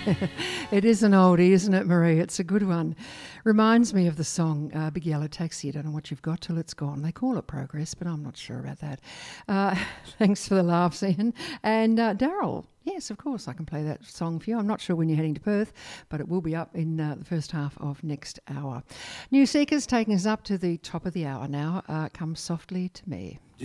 It is an oldie, isn't it, Marie? It's a good one. Reminds me of the song Big Yellow Taxi. I don't know what you've got till it's gone. They call it progress, but I'm not sure about that. Thanks for the laughs, Ian. And Daryl, yes, of course, I can play that song for you. I'm not sure when you're heading to Perth, but it will be up in the first half of next hour. New Seekers taking us up to the top of the hour now. Come Softly to Me.